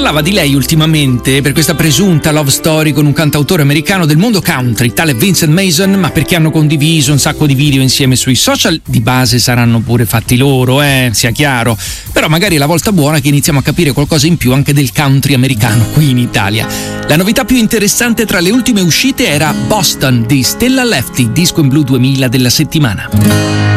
parlava di lei ultimamente per questa presunta love story con un cantautore americano del mondo country, tale Vincent Mason, ma perché hanno condiviso un sacco di video insieme sui social, di base saranno pure fatti loro, sia chiaro. Però magari è la volta buona che iniziamo a capire qualcosa in più anche del country americano qui in Italia. La novità più interessante tra le ultime uscite era Boston di Stella Lefty, disco in blu 2000 della settimana.